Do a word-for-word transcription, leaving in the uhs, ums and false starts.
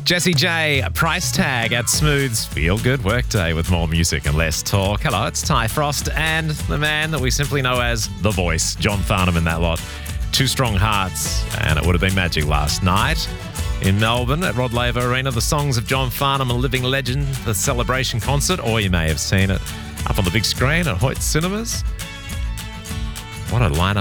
Jessie J, price tag at Smooth's Feel Good Workday with more music and less talk. Hello, it's Ty Frost and the man that we simply know as The Voice, John Farnham in that lot. Two Strong Hearts, and it would have been magic last night in Melbourne at Rod Laver Arena. The songs of John Farnham, a living legend, the celebration concert, or you may have seen it up on the big screen at Hoyt Cinemas. What a lineup